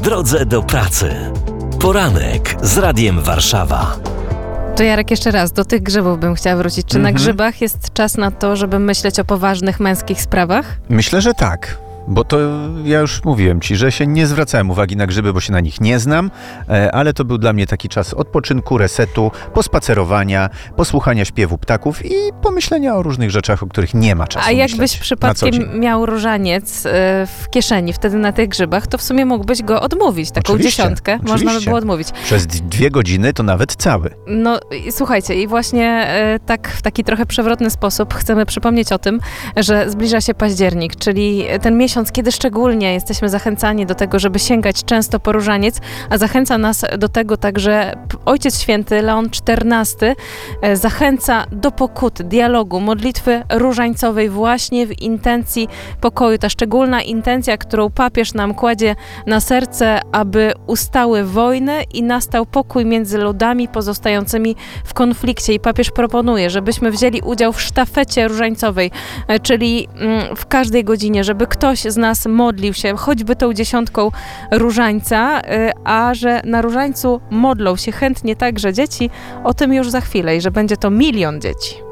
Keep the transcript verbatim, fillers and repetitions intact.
drodze do pracy. Poranek z Radiem Warszawa. To Jarek, jeszcze raz, do tych grzybów bym chciała wrócić. Czy Mhm. na grzybach jest czas na to, żeby myśleć o poważnych męskich sprawach? Myślę, że tak. Bo to ja już mówiłem ci, że się nie zwracałem uwagi na grzyby, bo się na nich nie znam, e, ale to był dla mnie taki czas odpoczynku, resetu, pospacerowania, posłuchania śpiewu ptaków i pomyślenia o różnych rzeczach, o których nie ma czasu A myśleć jakbyś na co przypadkiem dzień. miał różaniec y, w kieszeni wtedy na tych grzybach, to w sumie mógłbyś go odmówić. Taką Oczywiście, dziesiątkę można by oczywiście. było odmówić. Przez dwie godziny to nawet cały. No i słuchajcie, i właśnie y, tak w taki trochę przewrotny sposób chcemy przypomnieć o tym, że zbliża się październik, czyli ten miesiąc, kiedy szczególnie jesteśmy zachęcani do tego, żeby sięgać często po różaniec, a zachęca nas do tego także Ojciec Święty Leon czternasty e, zachęca do pokuty, dialogu, modlitwy różańcowej właśnie w intencji pokoju. Ta szczególna intencja, którą papież nam kładzie na serce, aby ustały wojny i nastał pokój między ludami pozostającymi w konflikcie. I papież proponuje, żebyśmy wzięli udział w sztafecie różańcowej, e, czyli mm, w każdej godzinie, żeby ktoś z nas modlił się, choćby tą dziesiątką różańca, y, a że na różańcu modlą się chętnie także dzieci, o tym już za chwilę i że będzie to milion dzieci.